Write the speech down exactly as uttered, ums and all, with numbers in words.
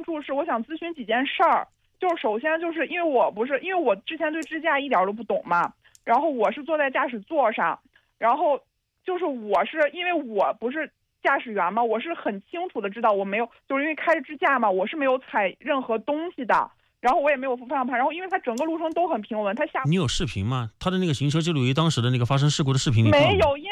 处是我想咨询几件事儿，就是首先就是因为我不是因为我之前对支架一点都不懂嘛，然后我是坐在驾驶座上，然后就是我是因为我不是驾驶员嘛，我是很清楚的知道我没有，就是因为开着支架嘛，我是没有踩任何东西的。然后我也没有扶方向盘，然后因为它整个路程都很平稳，它下你有视频吗？他的那个行车记录仪当时的那个发生事故的视频你没有，因